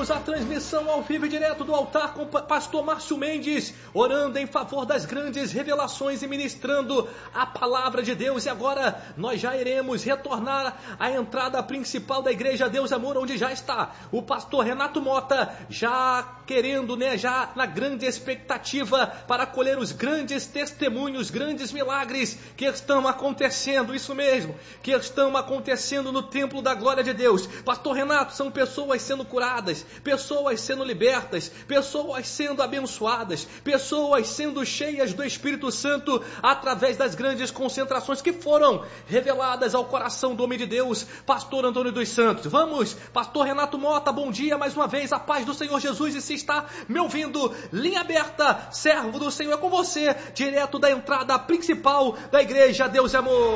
Iniciamos a transmissão ao vivo e direto do altar com o pastor Márcio Mendes, orando em favor das grandes revelações e ministrando a palavra de Deus. E agora nós já iremos retornar à entrada principal da Igreja Deus Amor, onde já está o pastor Renato Mota, já querendo, já na grande expectativa para colher os grandes testemunhos, grandes milagres que estão acontecendo, isso mesmo, que estão acontecendo no templo da glória de Deus. Pastor Renato, são pessoas sendo curadas, pessoas sendo libertas, pessoas sendo abençoadas, pessoas sendo cheias do Espírito Santo através das grandes concentrações que foram reveladas ao coração do homem de Deus, pastor Antônio dos Santos. Vamos, pastor Renato Mota, bom dia mais uma vez, a paz do Senhor Jesus. E se está me ouvindo, linha aberta, servo do Senhor, é com você, direto da entrada principal da Igreja Deus é Amor.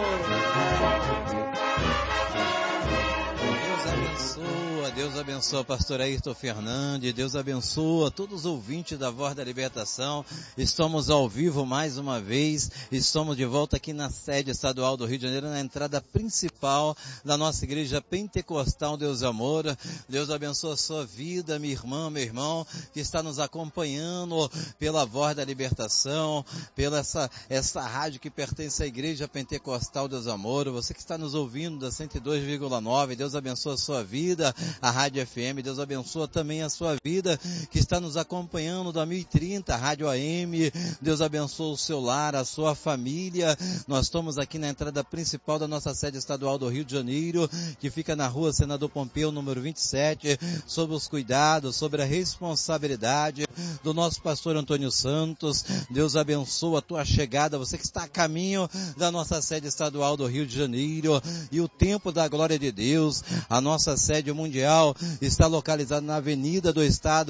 Deus abençoa pastor Ayrton Fernandes, Deus abençoa todos os ouvintes da Voz da Libertação. Estamos ao vivo mais uma vez, estamos de volta aqui na sede estadual do Rio de Janeiro, na entrada principal da nossa igreja pentecostal Deus Amor. Deus abençoa a sua vida, minha irmã, meu irmão, que está nos acompanhando pela Voz da Libertação, pela essa rádio que pertence à igreja pentecostal Deus Amor. Você que está nos ouvindo da 102,9, Deus abençoa a sua vida. A Rádio FM, Deus abençoa também a sua vida, que está nos acompanhando da 1030, Rádio AM, Deus abençoa o seu lar, a sua família. Nós estamos aqui na entrada principal da nossa sede estadual do Rio de Janeiro, que fica na rua Senador Pompeu, número 27, sob os cuidados, sobre a responsabilidade do nosso pastor Antônio Santos. Deus abençoa a tua chegada, você que está a caminho da nossa sede estadual do Rio de Janeiro, e o tempo da glória de Deus. A nossa sede mundial está localizada na Avenida do Estado,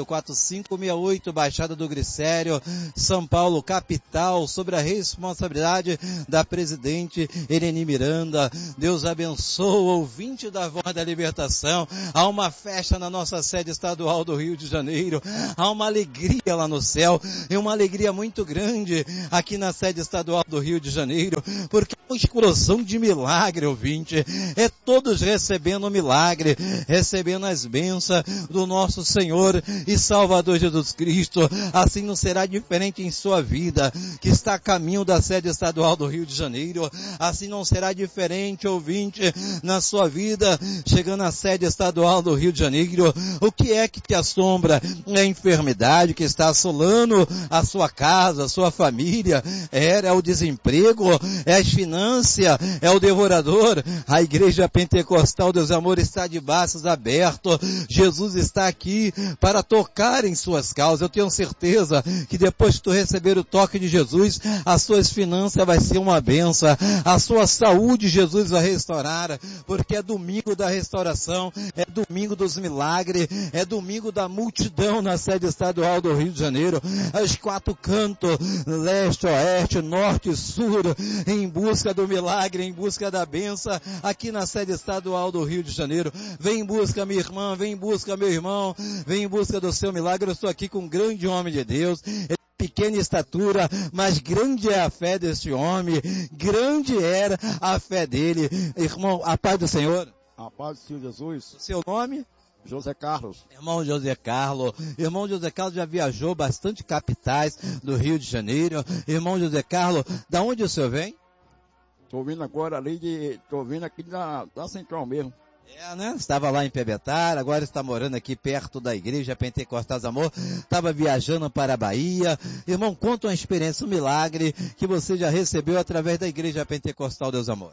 4568, Baixada do Glicério, São Paulo, capital, sobre a responsabilidade da presidente Eleni Miranda. Deus abençoa, ouvinte da Voz da Libertação. Há uma festa na nossa sede estadual do Rio de Janeiro, há uma alegria lá no céu, e uma alegria muito grande aqui na sede estadual do Rio de Janeiro, porque é uma explosão de milagre, ouvinte, é todos recebendo milagre, recebendo as bênçãos do nosso Senhor e Salvador Jesus Cristo. Assim não será diferente em sua vida, que está a caminho da sede estadual do Rio de Janeiro. Assim não será diferente, ouvinte, na sua vida, chegando à sede estadual do Rio de Janeiro. O que é que te assombra? É a enfermidade que está assolando a sua casa, a sua família, é o desemprego, é as finanças, é o devorador. A igreja pentecostal Deus Amor está de braços abertos. Jesus está aqui para tocar em suas causas. Eu tenho certeza que depois que tu receber o toque de Jesus, as suas finanças vai ser uma bênção, a sua saúde Jesus vai restaurar, porque é domingo da restauração, é domingo dos milagres, é domingo da multidão na sede estadual do Rio de Janeiro, aos quatro cantos, leste, oeste, norte e sul, em busca do milagre, em busca da bênção, aqui na sede estadual do Rio de Janeiro. Vem em busca, minha irmã, vem em busca, meu irmão, vem em busca do seu milagre. Eu estou aqui com um grande homem de Deus, pequena estatura, mas grande é a fé deste homem, grande era a fé dele. Irmão, a paz do Senhor. A paz do Senhor Jesus. O seu nome? José Carlos. Irmão José Carlos. Irmão José Carlos já viajou bastante capitais do Rio de Janeiro. Irmão José Carlos, da onde o senhor vem? Estou vindo agora estou vindo aqui da Central mesmo. Estava lá em Pebetar, agora está morando aqui perto da igreja Pentecostal Amor, estava viajando para a Bahia. Irmão, conta uma experiência, um milagre que você já recebeu através da igreja Pentecostal Deus Amor.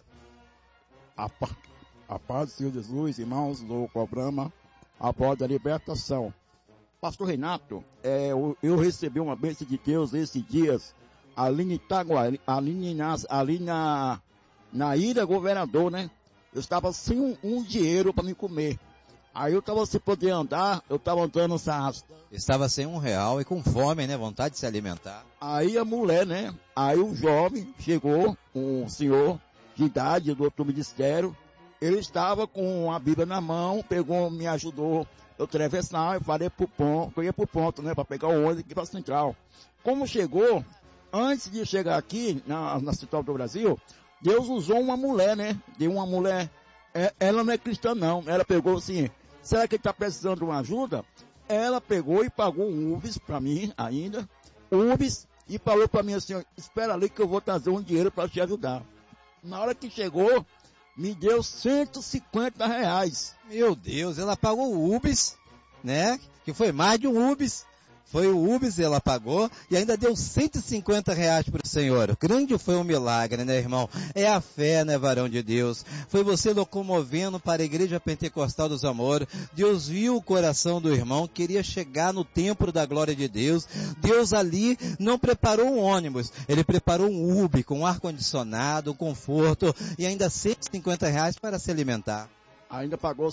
A paz do Senhor Jesus, irmãos do programa A Voz da Libertação. Pastor Renato, eu recebi uma bênção de Deus esses dias, ali em Itaguari, ali na Ilha Governador, né? Eu estava sem um dinheiro para me comer. Aí eu estava sem poder andar, eu estava andando se arrastando. Estava sem R$1 e com fome, né? Vontade de se alimentar. Aí a mulher, né? Aí um jovem chegou, um senhor de idade do outro ministério. Ele estava com a Bíblia na mão, me ajudou. Eu atravessar, eu falei pro ponto, eu ia pro ponto, né? Para pegar o ônibus aqui para a Central. Como chegou, antes de chegar aqui, na Central do Brasil, Deus usou uma mulher, né? De uma mulher, ela não é cristã não, ela pegou assim, será que ele está precisando de uma ajuda? ela pegou e pagou um UBS para mim ainda, UBS, e falou para mim assim, espera ali que eu vou trazer um dinheiro para te ajudar. Na hora que chegou, me deu R$150. Meu Deus, ela pagou o UBS, né? Que foi mais de um UBS. Foi o UBS, ela pagou e ainda deu R$150 para o Senhor. Grande foi um milagre, né, irmão? É a fé, né, varão de Deus? Foi você locomovendo para a Igreja Pentecostal dos Amores. Deus viu o coração do irmão, queria chegar no templo da glória de Deus. Deus ali não preparou um ônibus, ele preparou um Uber com ar-condicionado, conforto e ainda R$150 para se alimentar. Ainda pagou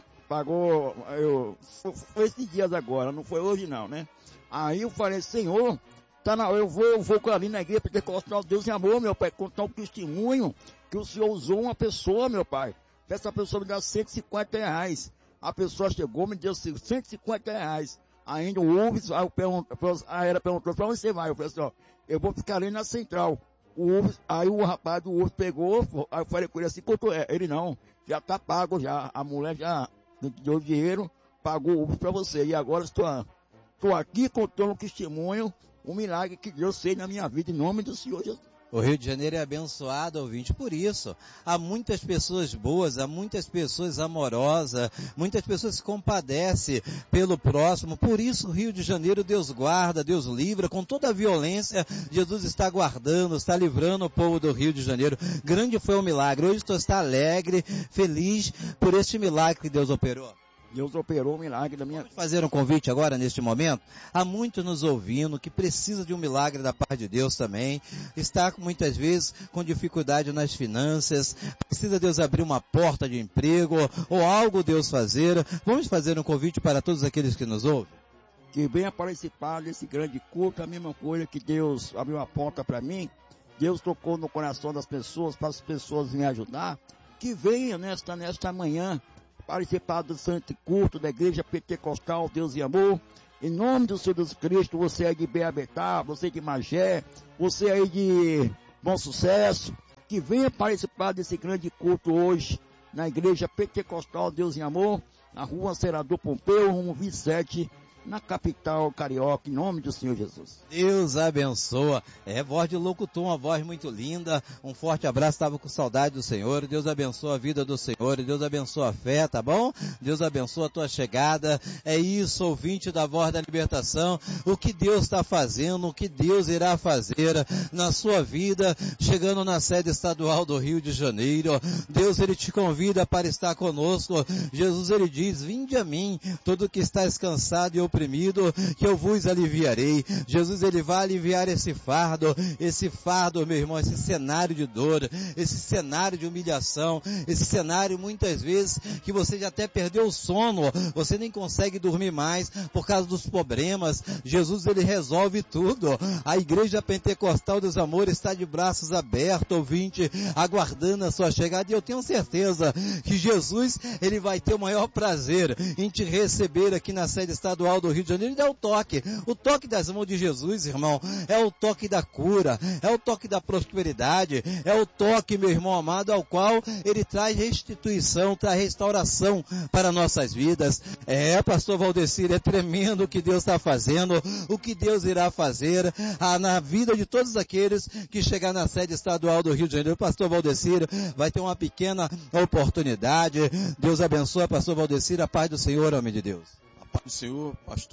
foi esses dias agora, não foi hoje não, né? Aí eu falei, Senhor, eu vou ali na igreja Pentecostal, Deus em amor, meu pai, contar um testemunho que o Senhor usou uma pessoa, meu pai. Essa pessoa me deu R$150. A pessoa chegou, me deu R$150. Ainda o Uber, aí ela perguntou, pra onde você vai? Eu falei assim, ó, eu vou ficar ali na central. Aí o rapaz do Uber pegou, aí eu falei com ele assim, quanto é? Ele não, já tá pago já, a mulher já deu dinheiro, pagou o Uber pra você. E agora estou aqui contando um testemunho, um milagre que Deus fez na minha vida, em nome do Senhor Jesus. O Rio de Janeiro é abençoado, ouvinte, por isso. Há muitas pessoas boas, há muitas pessoas amorosas, muitas pessoas que compadecem pelo próximo. Por isso o Rio de Janeiro Deus guarda, Deus livra, com toda a violência, Jesus está guardando, está livrando o povo do Rio de Janeiro. Grande foi o milagre. Hoje estou alegre, feliz por este milagre que Deus operou. Deus operou o milagre da minha vida. Vamos fazer um convite agora, neste momento. Há muitos nos ouvindo que precisa de um milagre da parte de Deus também. Está muitas vezes com dificuldade nas finanças. Precisa Deus abrir uma porta de emprego ou algo Deus fazer. Vamos fazer um convite para todos aqueles que nos ouvem. Que venha participar desse grande culto, a mesma coisa que Deus abriu a porta para mim. Deus tocou no coração das pessoas, para as pessoas me ajudar. Que venha nesta manhã participar do santo culto da Igreja Pentecostal Deus e Amor. Em nome do Senhor Jesus Cristo, você aí de Beabetá, você de Magé, você aí de Bom Sucesso, que venha participar desse grande culto hoje na Igreja Pentecostal Deus e Amor, na rua Senador Pompeu, rumo 27, na capital carioca, em nome do Senhor Jesus. Deus abençoa. É voz de locutor, uma voz muito linda. Um forte abraço, estava com saudade do Senhor. Deus abençoa a vida do Senhor. Deus abençoa a fé, tá bom? Deus abençoa a tua chegada. É isso, ouvinte da Voz da Libertação. O que Deus está fazendo, o que Deus irá fazer na sua vida, chegando na sede estadual do Rio de Janeiro. Deus, Ele te convida para estar conosco. Jesus, Ele diz, vinde a mim, todo que está descansado e oprimido, que eu vos aliviarei. Jesus, Ele vai aliviar esse fardo, meu irmão, esse cenário de dor, esse cenário de humilhação, esse cenário muitas vezes que você já até perdeu o sono, você nem consegue dormir mais por causa dos problemas. Jesus, Ele resolve tudo. A Igreja Pentecostal dos Amores está de braços abertos, ouvinte, aguardando a sua chegada, e eu tenho certeza que Jesus, Ele vai ter o maior prazer em te receber aqui na sede estadual do Rio de Janeiro. E dá o toque das mãos de Jesus, irmão, é o toque da cura, é o toque da prosperidade, é o toque, meu irmão amado, ao qual Ele traz restituição, traz restauração para nossas vidas. Pastor Valdecir, é tremendo o que Deus está fazendo, o que Deus irá fazer na vida de todos aqueles que chegar na sede estadual do Rio de Janeiro. Pastor Valdecir vai ter uma pequena oportunidade. Deus abençoe, Pastor Valdecir, a paz do Senhor, homem de Deus. A paz do Senhor,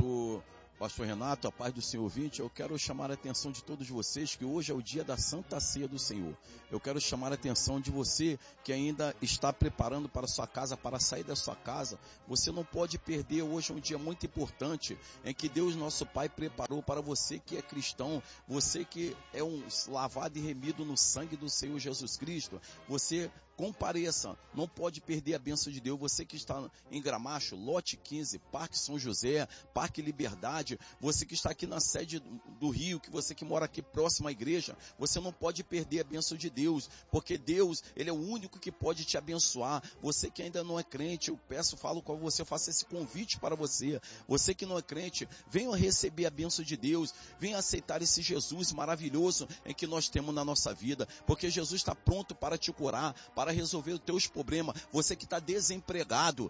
Pastor Renato, a paz do Senhor ouvinte. Eu quero chamar a atenção de todos vocês que hoje é o dia da Santa Ceia do Senhor. Eu quero chamar a atenção de você que ainda está preparando para a sua casa, para sair da sua casa. Você não pode perder, hoje é um dia muito importante em que Deus nosso Pai preparou para você que é cristão, você que é um lavado e remido no sangue do Senhor Jesus Cristo. Você compareça, não pode perder a bênção de Deus. Você que está em Gramacho, Lote 15, Parque São José, Parque Liberdade, você que está aqui na sede do Rio, que você que mora aqui próximo à igreja, você não pode perder a bênção de Deus, porque Deus, Ele é o único que pode te abençoar. Você que ainda não é crente, eu falo com você, eu faço esse convite para você. Você que não é crente, venha receber a bênção de Deus, venha aceitar esse Jesus maravilhoso em que nós temos na nossa vida, porque Jesus está pronto para te curar, para resolver os teus problemas. Você que está desempregado,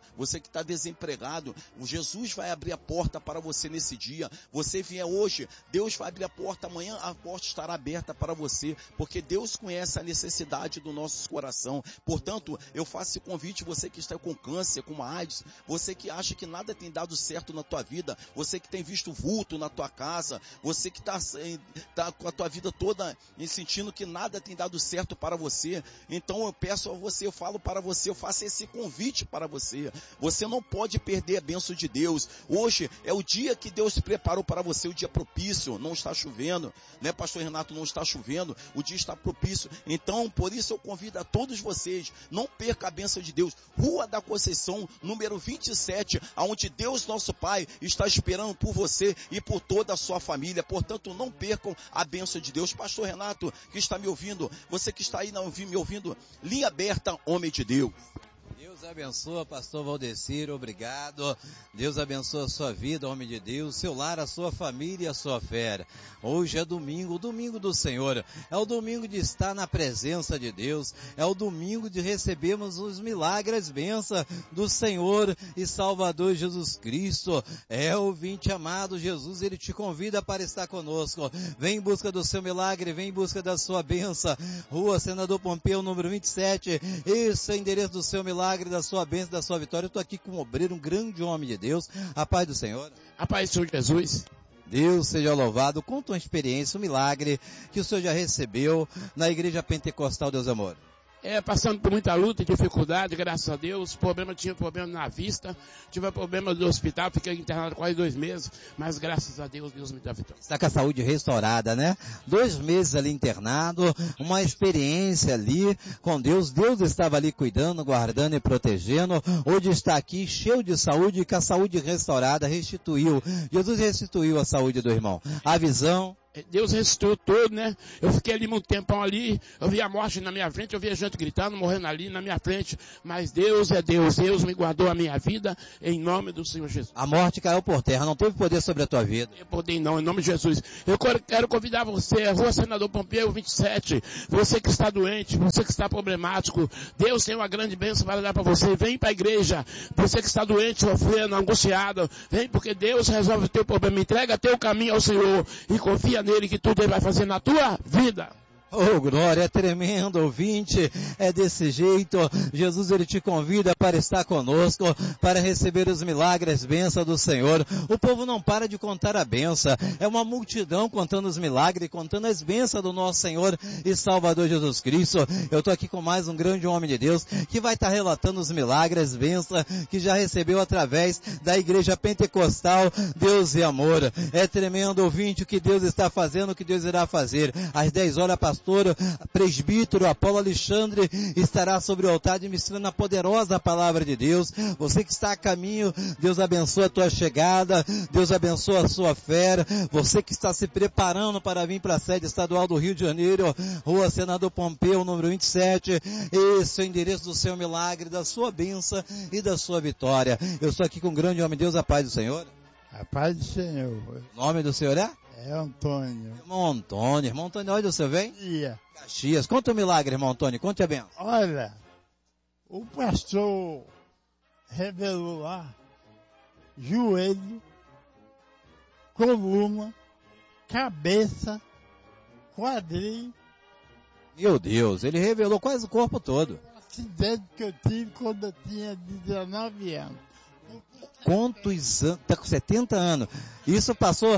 Jesus vai abrir a porta para você nesse dia. Você vier hoje, Deus vai abrir a porta, amanhã a porta estará aberta para você, porque Deus conhece a necessidade do nosso coração. Portanto, eu faço esse convite, você que está com câncer, com AIDS, você que acha que nada tem dado certo na tua vida, você que tem visto vulto na tua casa, você que está com a tua vida toda sentindo que nada tem dado certo para você. Então eu peço a você, eu falo para você, eu faço esse convite para você. Você não pode perder a bênção de Deus. Hoje é o dia que Deus preparou para você, o dia propício. Não está chovendo, né, pastor Renato? Não está chovendo, o dia está propício. Então, por isso eu convido a todos vocês, não perca a bênção de Deus. Rua da Conceição, número 27, aonde Deus, nosso Pai, está esperando por você e por toda a sua família. Portanto, não percam a bênção de Deus. Pastor Renato, que está me ouvindo, você que está aí me ouvindo, linha aberta, homem de Deus. Deus abençoa, pastor Valdecir, obrigado. Deus abençoa a sua vida, homem de Deus, seu lar, a sua família e a sua fé. Hoje é domingo, o domingo do Senhor. É o domingo de estar na presença de Deus. É o domingo de recebermos os milagres, bênção do Senhor e Salvador Jesus Cristo. Ouvinte amado, Jesus, Ele te convida para estar conosco. Vem em busca do seu milagre, vem em busca da sua bênção. Rua Senador Pompeu, número 27. Esse é o endereço do seu milagre, da sua bênção, da sua vitória. Eu estou aqui com um obreiro, um grande homem de Deus. A paz do Senhor. A paz do Senhor Jesus. Deus seja louvado. Conta uma experiência, um milagre que o Senhor já recebeu na Igreja Pentecostal Deus Amor. Passando por muita luta e dificuldade, graças a Deus. Tinha problema na vista, tive problema do hospital, fiquei internado quase 2 meses, mas graças a Deus, Deus me dá vitória. Está com a saúde restaurada, né? 2 meses ali internado, uma experiência ali com Deus. Deus estava ali cuidando, guardando e protegendo. Hoje está aqui cheio de saúde e com a saúde restaurada, restituiu. Jesus restituiu a saúde do irmão. A visão. Deus restituiu tudo, né? Eu fiquei ali muito tempão ali, eu vi a morte na minha frente, eu vi a gente gritando, morrendo ali na minha frente, mas Deus é Deus, Deus me guardou a minha vida, em nome do Senhor Jesus. A morte caiu por terra, não teve poder sobre a tua vida. Não teve poder não, em nome de Jesus. Eu quero convidar você, Rua Senador Pompeu 27, você que está doente, você que está problemático, Deus tem uma grande bênção para dar para você, vem para a igreja, você que está doente, sofrendo, angustiado, vem porque Deus resolve o teu problema, entrega teu caminho ao Senhor e confia nele que tudo ele vai fazer na tua vida. Oh, glória, é tremendo, ouvinte, é desse jeito. Jesus, Ele te convida para estar conosco, para receber os milagres, bênção do Senhor. O povo não para de contar a bênção, é uma multidão contando os milagres, contando as bênçãos do nosso Senhor e Salvador Jesus Cristo. Eu estou aqui com mais um grande homem de Deus, que vai estar relatando os milagres, bênçãos, que já recebeu através da Igreja Pentecostal Deus e Amor. É tremendo, ouvinte, o que Deus está fazendo, o que Deus irá fazer. Às 10 horas, pastor presbítero Apolo Alexandre estará sobre o altar administrando a poderosa palavra de Deus. Você que está a caminho, Deus abençoe a tua chegada, Deus abençoe a sua fé. Você que está se preparando para vir para a sede estadual do Rio de Janeiro, Rua Senador Pompeu, número 27, esse é o endereço do seu milagre, da sua bênção e da sua vitória. Eu estou aqui com o grande homem de Deus, a paz do Senhor. A paz do Senhor. O nome do Senhor é? É Antônio. Irmão Antônio. Irmão Antônio, onde você vem? Ia. Caxias. Conta o milagre, irmão Antônio. Conte a benção. Olha, o pastor revelou lá joelho, coluna, cabeça, quadril. Meu Deus, ele revelou quase o corpo todo. O acidente que eu tive quando eu tinha 19 anos. Quantos anos? Está com 70 anos. Isso passou...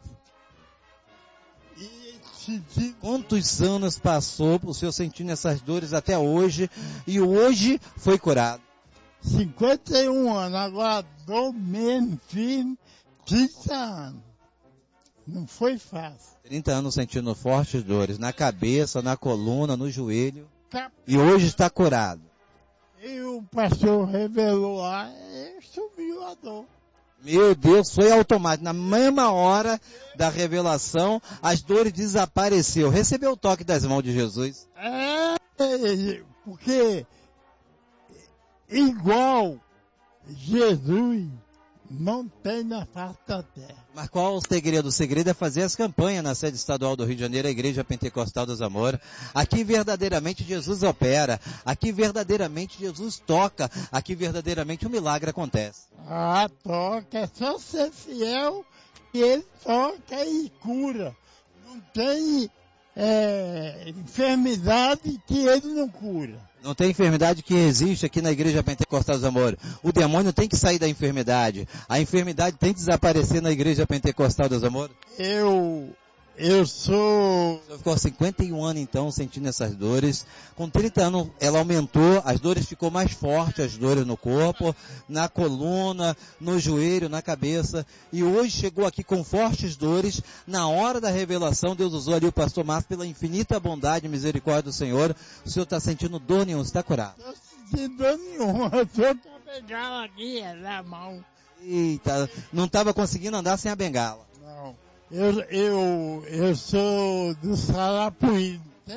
Quantos anos passou o senhor sentindo essas dores até hoje e hoje foi curado? 51 anos, agora dou mesmo firme 30 anos. Não foi fácil. 30 anos sentindo fortes dores na cabeça, na coluna, no joelho e hoje está curado. E o pastor revelou lá e sumiu a dor. Meu Deus, foi automático. Na mesma hora da revelação, as dores desapareceu. Recebeu o toque das mãos de Jesus. Porque igual Jesus não tem na face da terra. Mas qual o segredo? O segredo é fazer as campanhas na sede estadual do Rio de Janeiro, a Igreja Pentecostal dos Amores. Aqui verdadeiramente Jesus opera, aqui verdadeiramente Jesus toca, aqui verdadeiramente o milagre acontece. Ah, toca, é só ser fiel que ele toca e cura. Não tem enfermidade que ele não cura. Não tem enfermidade que existe aqui na Igreja Pentecostal dos Amores. O demônio tem que sair da enfermidade. A enfermidade tem que desaparecer na Igreja Pentecostal dos Amores. Eu sou... Você ficou 51 anos então sentindo essas dores. Com 30 anos ela aumentou, as dores ficou mais fortes, as dores no corpo, na coluna, no joelho, na cabeça. E hoje chegou aqui com fortes dores. Na hora da revelação, Deus usou ali o pastor Márcio pela infinita bondade e misericórdia do Senhor. O senhor está sentindo dor nenhuma, está curado? Não estou sentindo dor nenhuma, eu estou com a bengala aqui na mão. Eita, não estava conseguindo andar sem a bengala. Não. Eu sou do Sarapuí.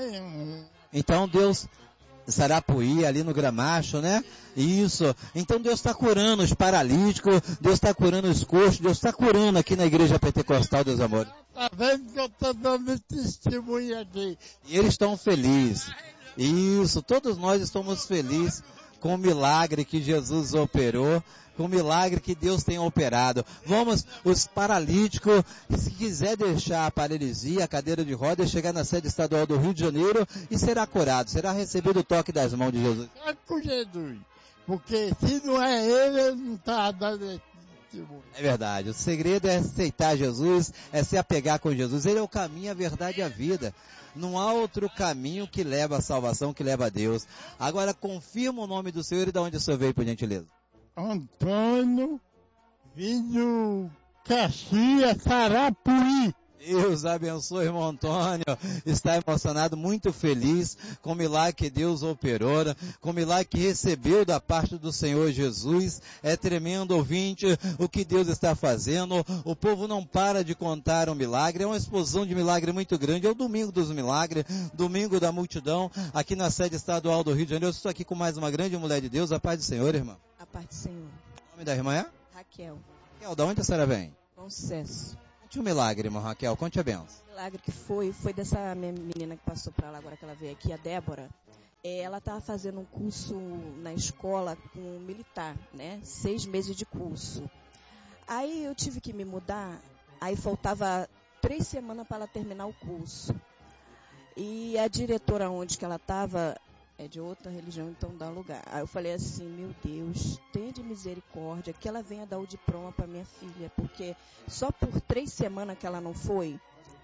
Então Deus, Sarapuí, ali no Gramacho, né? Isso. Então Deus está curando os paralíticos, Deus está curando os coxos, Deus está curando aqui na Igreja Pentecostal dos Amores. Tá vendo que eu estou dando testemunho aqui? E eles estão felizes. Isso, todos nós estamos felizes com o milagre que Jesus operou, com o milagre que Deus tem operado. Vamos, os paralíticos, se quiser deixar a paralisia, a cadeira de rodas, chegar na sede estadual do Rio de Janeiro e será curado, será recebido o toque das mãos de Jesus. É com Jesus, porque se não é ele não está dando testemunho. É verdade, o segredo é aceitar Jesus, é se apegar com Jesus. Ele é o caminho, a verdade e a vida. Não há outro caminho que leva à salvação, que leva a Deus. Agora confirma o nome do Senhor e de onde o Senhor veio, por gentileza. Antônio, vindo Caxias, Sarapuí. Deus abençoe, irmão Antônio. Está emocionado, muito feliz com o milagre que Deus operou, com o milagre que recebeu da parte do Senhor Jesus. É tremendo, ouvinte, o que Deus está fazendo. O povo não para de contar o milagre. É uma explosão de milagre muito grande. É o domingo dos milagres, domingo da multidão, aqui na sede estadual do Rio de Janeiro. Eu estou aqui com mais uma grande mulher de Deus. A paz do Senhor, irmã. A paz do Senhor. O nome da irmã é? Raquel. Raquel, da onde a senhora vem? Bom sucesso. Conte um milagre, irmã Raquel. Conte a benção. O milagre que foi dessa minha menina que passou para lá, agora que ela veio aqui, a Débora. Ela estava fazendo um curso na escola com um militar, né? 6 meses de curso. Aí eu tive que me mudar, aí faltava 3 semanas para ela terminar o curso. E a diretora onde que ela estava é de outra religião, então dá lugar. Aí eu falei assim, meu Deus, tenha de misericórdia, que ela venha dar o diploma para minha filha, porque só por 3 semanas que ela não foi.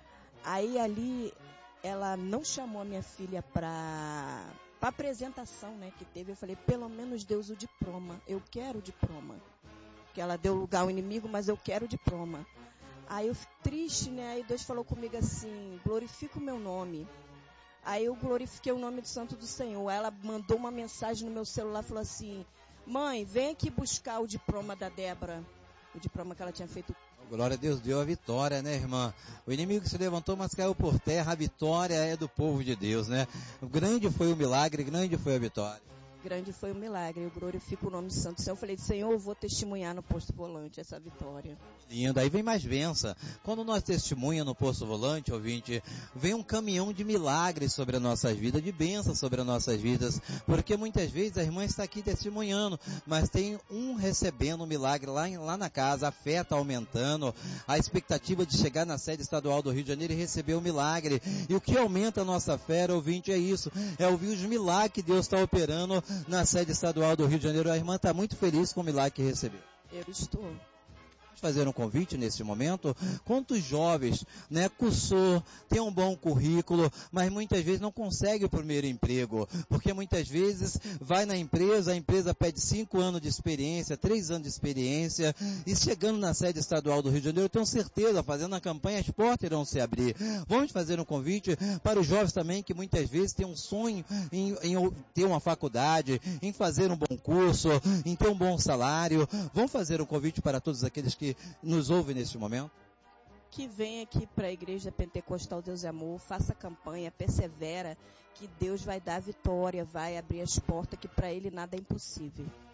Aí ali, ela não chamou a minha filha para apresentação, né, que teve. Eu falei, pelo menos Deus o diploma, eu quero o diploma. Que ela deu lugar ao inimigo, mas eu quero o diploma. Aí eu fiquei triste, né, aí Deus falou comigo assim, glorifica o meu nome. Aí eu glorifiquei o nome do Santo do Senhor. Aí ela mandou uma mensagem no meu celular, falou assim, mãe, vem aqui buscar o diploma da Débora. O diploma que ela tinha feito. Glória a Deus, deu a vitória, né, irmã? O inimigo se levantou, mas caiu por terra. A vitória é do povo de Deus, né? Grande foi o milagre, grande foi a vitória. Grande foi o milagre, eu glorifico o nome do Santo Senhor. Eu falei, Senhor, eu vou testemunhar no Posto Volante essa vitória. Lindo, aí vem mais bênção. Quando nós testemunhamos no Posto Volante, ouvinte, vem um caminhão de milagres sobre as nossas vidas, de bênçãos sobre as nossas vidas, porque muitas vezes a irmã está aqui testemunhando, mas tem um recebendo um milagre lá na casa, a fé está aumentando, a expectativa de chegar na sede estadual do Rio de Janeiro e receber o milagre. E o que aumenta a nossa fé, ouvinte, é isso, é ouvir os milagres que Deus está operando na sede estadual do Rio de Janeiro. A irmã está muito feliz com o milagre que recebeu. Eu estou. Fazer um convite nesse momento. Quantos jovens, né, cursou, tem um bom currículo, mas muitas vezes não consegue o primeiro emprego, porque muitas vezes vai na empresa, a empresa pede 5 anos de experiência, 3 anos de experiência, e chegando na sede estadual do Rio de Janeiro, eu tenho certeza, fazendo a campanha, as portas irão se abrir. Vamos fazer um convite para os jovens também, que muitas vezes têm um sonho em ter uma faculdade, em fazer um bom curso, em ter um bom salário. Vamos fazer um convite para todos aqueles que nos ouvem neste momento? Que venha aqui para a Igreja Pentecostal Deus é Amor, faça campanha, persevera, que Deus vai dar a vitória, vai abrir as portas, que para Ele nada é impossível.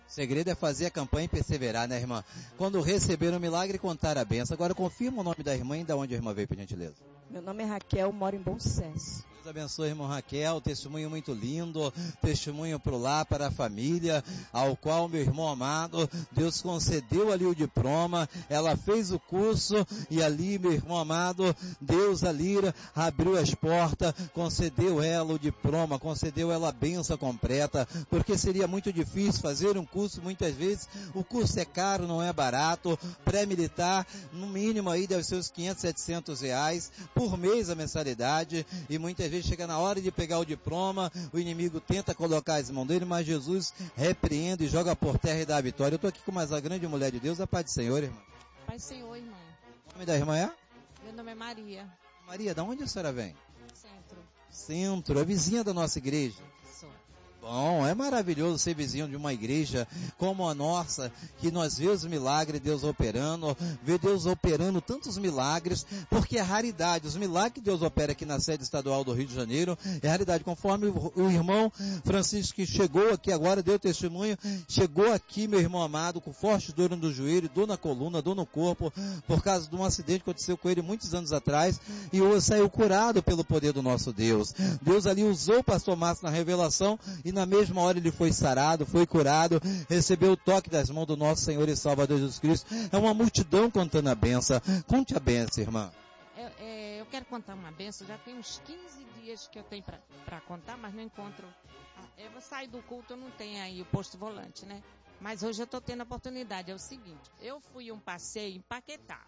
O segredo é fazer a campanha e perseverar, né, irmã? Quando receber o milagre, contar a benção. Agora confirma o nome da irmã e de onde a irmã veio, por gentileza. Meu nome é Raquel, moro em Bom Sucesso. Deus abençoe, irmão Raquel, testemunho muito lindo, testemunho para o lar, para a família, ao qual, meu irmão amado, Deus concedeu ali o diploma, ela fez o curso e ali, meu irmão amado, Deus ali abriu as portas, concedeu ela o diploma, concedeu ela a bênção completa, porque seria muito difícil fazer um curso, muitas vezes o curso é caro, não é barato, pré-militar, no mínimo aí deve ser uns 500, 700 reais por mês a mensalidade, e muitas vezes chega na hora de pegar o diploma, o inimigo tenta colocar as mãos dele, mas Jesus repreende e joga por terra e dá a vitória. Eu estou aqui com mais uma grande mulher de Deus, a paz do Senhor, irmã. Paz do Senhor, irmão. O nome da irmã é? Meu nome é Maria. Maria, de onde a senhora vem? Centro. Centro, é vizinha da nossa igreja. Sou. Bom, é maravilhoso ser vizinho de uma igreja como a nossa, que nós vemos os milagres de Deus operando, vê Deus operando tantos milagres, porque é raridade. Os milagres que Deus opera aqui na sede estadual do Rio de Janeiro é raridade. Conforme o irmão Francisco, que chegou aqui agora, deu testemunho, chegou aqui, meu irmão amado, com forte dor no joelho, dor na coluna, dor no corpo, por causa de um acidente que aconteceu com ele muitos anos atrás, e hoje saiu curado pelo poder do nosso Deus. Deus ali usou o pastor Márcio na revelação, e na mesma hora ele foi sarado, foi curado, recebeu o toque das mãos do nosso Senhor e Salvador Jesus Cristo. É uma multidão contando a benção. Conte a benção, irmã. Eu quero contar uma benção. Já tem uns 15 dias que eu tenho para contar, mas não encontro. Eu vou sair do culto, eu não tenho aí o posto volante, né? Mas hoje eu estou tendo a oportunidade. É o seguinte, eu fui um passeio em Paquetá.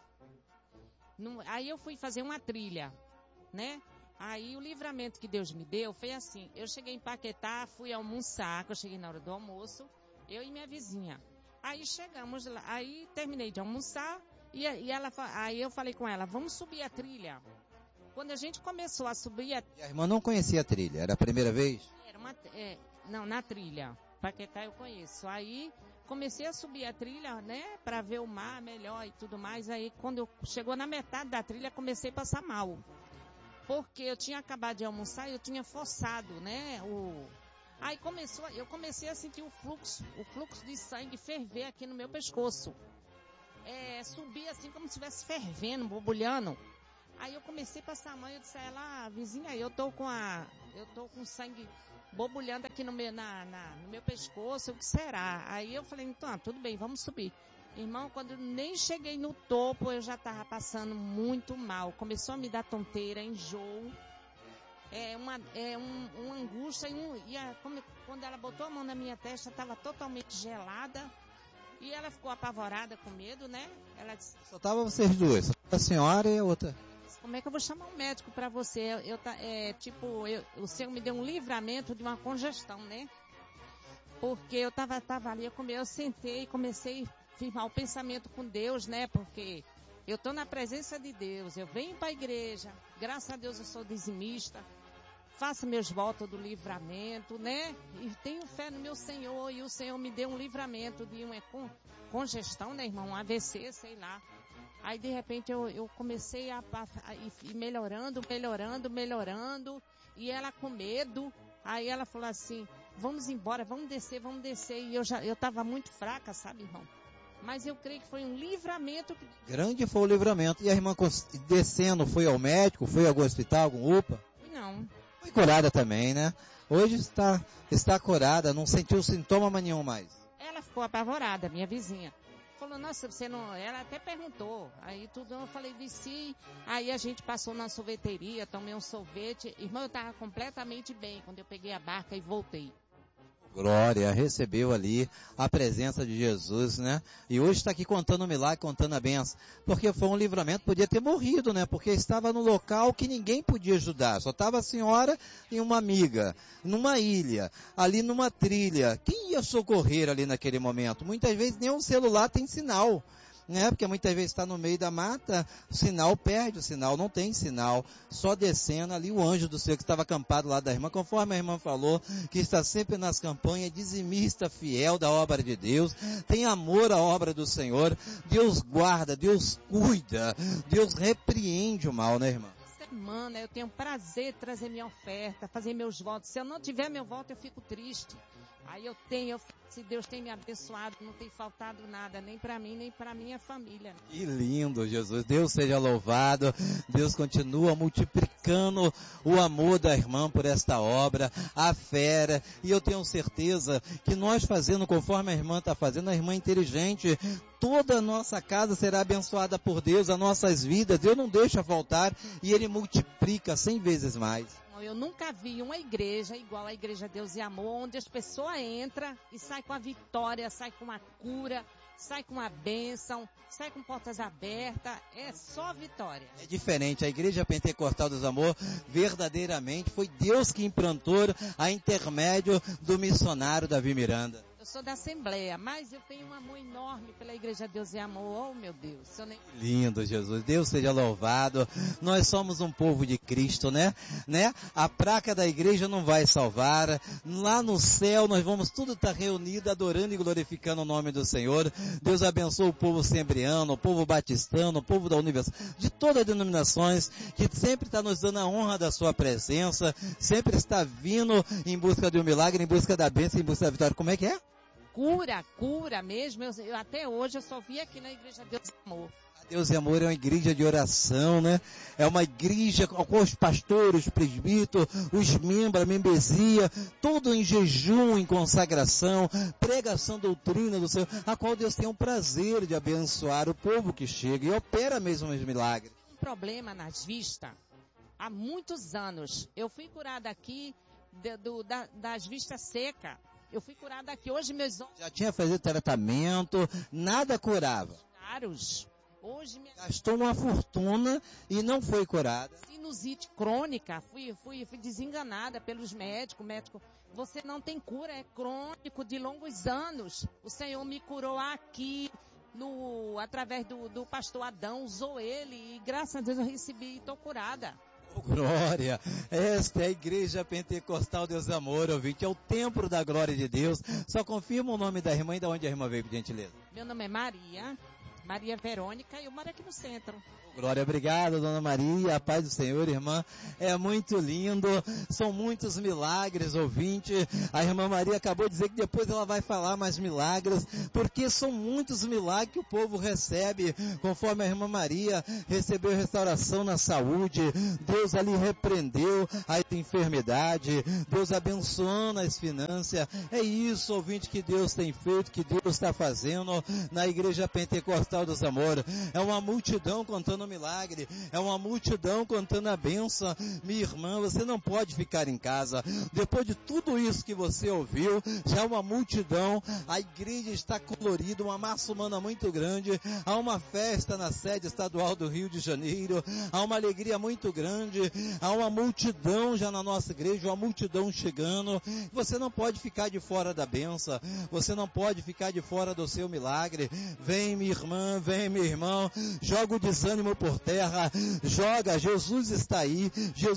Aí eu fui fazer uma trilha, né? Aí o livramento que Deus me deu foi assim, eu cheguei em Paquetá, fui almoçar, que eu cheguei na hora do almoço, eu e minha vizinha. Aí chegamos lá, aí terminei de almoçar, aí eu falei com ela, vamos subir a trilha. Quando a gente começou a subir a trilha... A irmã não conhecia a trilha, era a primeira vez? Não, na trilha, Paquetá eu conheço. Aí comecei a subir a trilha, né, para ver o mar melhor e tudo mais, aí quando chegou na metade da trilha, comecei a passar mal. Porque eu tinha acabado de almoçar e eu tinha forçado, né, Aí eu comecei a sentir o fluxo de sangue ferver aqui no meu pescoço. Subia assim como se estivesse fervendo, borbulhando. Aí eu comecei a passar a mão e eu disse a ela, vizinha, eu tô com sangue borbulhando aqui no meu pescoço, o que será? Aí eu falei, então, tudo bem, vamos subir. Irmão, quando eu nem cheguei no topo, eu já estava passando muito mal. Começou a me dar tonteira, enjoo, uma angústia. Quando ela botou a mão na minha testa, estava totalmente gelada. E ela ficou apavorada com medo, né? Ela disse... Só estavam vocês duas, só a senhora e a outra. Como é que eu vou chamar um médico para você? O Senhor me deu um livramento de uma congestão, né? Porque eu estava ali, eu sentei e comecei a firmar o pensamento com Deus, né? Porque eu estou na presença de Deus, eu venho para a igreja, graças a Deus eu sou dizimista, faço meus votos do livramento, né? E tenho fé no meu Senhor, e o Senhor me deu um livramento de uma congestão, né, irmão? Um AVC, sei lá. Aí, de repente, eu comecei a ir melhorando, e ela com medo. Aí ela falou assim, vamos embora, vamos descer. E eu estava muito fraca, sabe, irmão? Mas eu creio que foi um livramento. Grande foi o livramento. E a irmã descendo, foi ao médico, foi a algum hospital, algum UPA? Não. Foi curada também, né? Hoje está curada, não sentiu sintoma nenhum mais. Ela ficou apavorada, minha vizinha. Falou, nossa, você não... Ela até perguntou. Aí tudo, eu falei, desci. Aí a gente passou na sorveteria, tomei um sorvete. Irmão, eu estava completamente bem quando eu peguei a barca e voltei. Glória, recebeu ali a presença de Jesus, né? E hoje está aqui contando o milagre, contando a benção. Porque foi um livramento, podia ter morrido, né? Porque estava no local que ninguém podia ajudar. Só estava a senhora e uma amiga, numa ilha, ali numa trilha. Quem ia socorrer ali naquele momento? Muitas vezes nem um celular tem sinal, né? Porque muitas vezes está no meio da mata, o sinal perde, o sinal não tem sinal, só descendo ali o anjo do Senhor que estava acampado lá da irmã, conforme a irmã falou, que está sempre nas campanhas, dizimista fiel da obra de Deus, tem amor à obra do Senhor, Deus guarda, Deus cuida, Deus repreende o mal, né, irmã? Semana eu tenho prazer de trazer minha oferta, fazer meus votos. Se eu não tiver meu voto, eu fico triste. Aí se Deus tem me abençoado, não tem faltado nada, nem para mim, nem para minha família. Que lindo, Jesus. Deus seja louvado. Deus continua multiplicando o amor da irmã por esta obra, a fé. E eu tenho certeza que nós fazendo conforme a irmã está fazendo, a irmã inteligente, toda a nossa casa será abençoada por Deus, as nossas vidas, Deus não deixa faltar e Ele multiplica 100 vezes mais. Eu nunca vi uma igreja igual a Igreja Deus e Amor, onde as pessoas entram e saem com a vitória, saem com a cura, saem com a bênção, saem com portas abertas, é só vitória. É diferente, a Igreja Pentecostal dos Amor, verdadeiramente, foi Deus que implantou a intermédio do missionário Davi Miranda. Eu sou da Assembleia, mas eu tenho um amor enorme pela Igreja Deus e Amor. Oh, meu Deus. Lindo, Jesus. Deus seja louvado. Nós somos um povo de Cristo, né? A placa da igreja não vai salvar. Lá no céu nós vamos tudo estar reunido, adorando e glorificando o nome do Senhor. Deus abençoe o povo sembriano, o povo batistano, o povo da universidade, de todas as denominações, que sempre está nos dando a honra da sua presença, sempre está vindo em busca de um milagre, em busca da bênção, em busca da vitória. Como é que é? Cura mesmo. Eu até hoje eu só vi aqui na Igreja Deus e Amor. Deus e Amor é uma igreja de oração, né? É uma igreja com os pastores, os presbíteros, os membros, a membresia, tudo em jejum, em consagração, pregação, doutrina do Senhor, a qual Deus tem um prazer de abençoar o povo que chega e opera mesmo os milagres. Um problema nas vistas, há muitos anos. Eu fui curada aqui das vistas secas. Eu fui curada aqui. Hoje meus olhos... Já tinha feito tratamento, nada curava. Caros. Hoje gastou uma fortuna e não foi curada. Sinusite crônica. Fui desenganada pelos médicos. Médico, você não tem cura, é crônico de longos anos. O Senhor me curou aqui, através do pastor Adão, usou ele e graças a Deus eu recebi e estou curada. Oh, glória! Esta é a Igreja Pentecostal Deus Amor, ouvinte, é o templo da glória de Deus. Só confirma o nome da irmã e de onde a irmã veio, por gentileza. Meu nome é Maria Verônica, e eu moro aqui no centro. Glória, obrigado, Dona Maria, a paz do Senhor, irmã, é muito lindo, são muitos milagres, ouvinte, a irmã Maria acabou de dizer que depois ela vai falar mais milagres, porque são muitos milagres que o povo recebe, conforme a irmã Maria recebeu restauração na saúde, Deus ali repreendeu a enfermidade, Deus abençoando as finanças, é isso, ouvinte, que Deus tem feito, que Deus está fazendo na Igreja Pentecostal dos Amor, é uma multidão contando milagre, é uma multidão contando a bênção. Minha irmã, você não pode ficar em casa, depois de tudo isso que você ouviu, já é uma multidão, a igreja está colorida, uma massa humana muito grande, há uma festa na sede estadual do Rio de Janeiro, há uma alegria muito grande, há uma multidão já na nossa igreja, uma multidão chegando, você não pode ficar de fora da bênção, você não pode ficar de fora do seu milagre. Vem minha irmã, vem meu irmão, joga o desânimo por terra, joga, Jesus está aí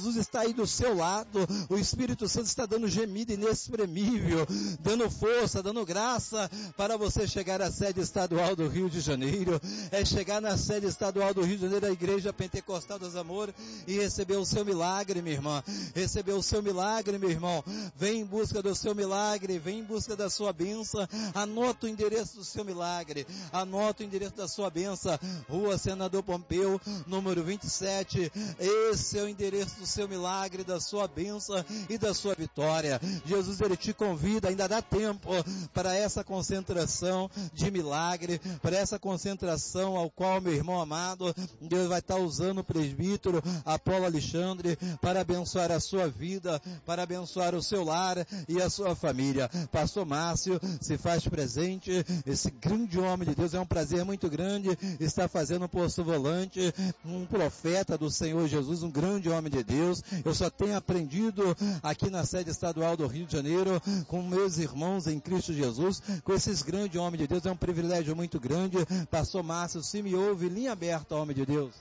do seu lado, o Espírito Santo está dando gemido inexprimível, dando força, dando graça para você chegar à sede estadual do Rio de Janeiro, é chegar na sede estadual do Rio de Janeiro, a Igreja Pentecostal dos Amor, e receber o seu milagre, minha irmã, receber o seu milagre, meu irmão, vem em busca do seu milagre, vem em busca da sua bênção, anota o endereço do seu milagre, anota o endereço da sua bênção, Rua Senador Pompeu, número 27, esse é o endereço do seu milagre, da sua bênção e da sua vitória. Jesus, ele te convida, ainda dá tempo para essa concentração de milagre, para essa concentração ao qual, meu irmão amado, Deus vai estar usando o presbítero Apolo Alexandre para abençoar a sua vida, para abençoar o seu lar e a sua família. Pastor Márcio se faz presente, esse grande homem de Deus, é um prazer muito grande estar fazendo o posto volante, um profeta do Senhor Jesus, um grande homem de Deus. Eu só tenho aprendido aqui na sede estadual do Rio de Janeiro com meus irmãos em Cristo Jesus, com esses grandes homens de Deus. É um privilégio muito grande. Pastor Márcio, se me ouve, linha aberta, homem de Deus.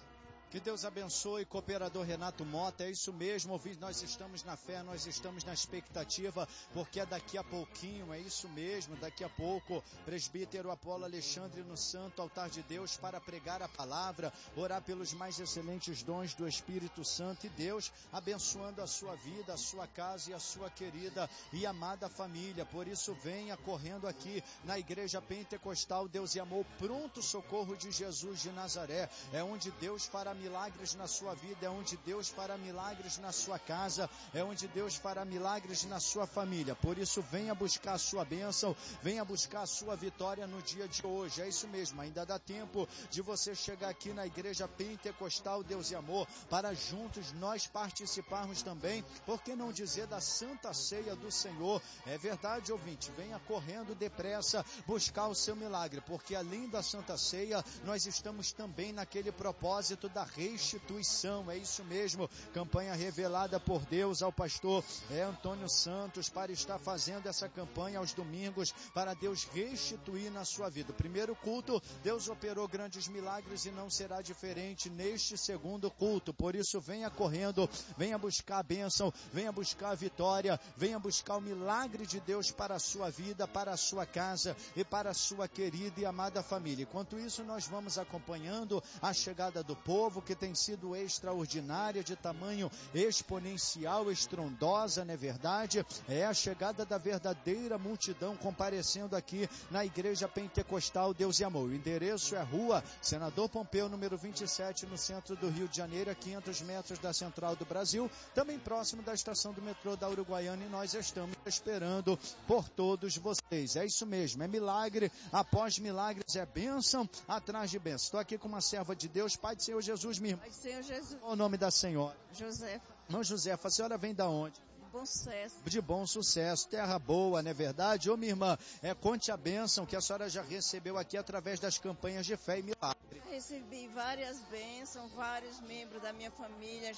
Que Deus abençoe, cooperador Renato Mota, é isso mesmo, ouvinte, nós estamos na fé, nós estamos na expectativa, porque é daqui a pouquinho, é isso mesmo, daqui a pouco, presbítero Apolo Alexandre no Santo Altar de Deus para pregar a palavra, orar pelos mais excelentes dons do Espírito Santo e Deus abençoando a sua vida, a sua casa e a sua querida e amada família. Por isso venha correndo aqui na Igreja Pentecostal Deus e Amor, pronto socorro de Jesus de Nazaré, é onde Deus fará milagres na sua vida, é onde Deus fará milagres na sua casa, é onde Deus fará milagres na sua família. Por isso venha buscar a sua bênção, venha buscar a sua vitória no dia de hoje. É isso mesmo, ainda dá tempo de você chegar aqui na Igreja Pentecostal Deus e Amor, para juntos nós participarmos também, por que não dizer, da Santa Ceia do Senhor. É verdade, ouvinte, venha correndo depressa buscar o seu milagre, porque além da Santa Ceia, nós estamos também naquele propósito da restituição, é isso mesmo, campanha revelada por Deus ao pastor Antônio Santos, para estar fazendo essa campanha aos domingos, para Deus restituir na sua vida. O primeiro culto, Deus operou grandes milagres e não será diferente neste segundo culto, por isso venha correndo, venha buscar a bênção, venha buscar a vitória, venha buscar o milagre de Deus para a sua vida, para a sua casa e para a sua querida e amada família. Enquanto isso, nós vamos acompanhando a chegada do povo, que tem sido extraordinária, de tamanho exponencial, estrondosa, não é verdade? É a chegada da verdadeira multidão comparecendo aqui na Igreja Pentecostal Deus e Amor. O endereço é Rua Senador Pompeu, número 27, no centro do Rio de Janeiro, a 500 metros da Central do Brasil, também próximo da estação do metrô da Uruguaiana, e nós estamos esperando por todos vocês. É isso mesmo, é milagre após milagres, é bênção atrás de bênção. Estou aqui com uma serva de Deus, Pai do Senhor Jesus, minha irmã. Pai do Senhor Jesus. Qual o nome da senhora? Josefa. Irmã Josefa, a senhora vem da onde? Bom sucesso. De bom sucesso, terra boa, não é verdade? Ô minha irmã, conte a bênção que a senhora já recebeu aqui através das campanhas de fé e milagre. Recebi várias bênçãos, vários membros da minha família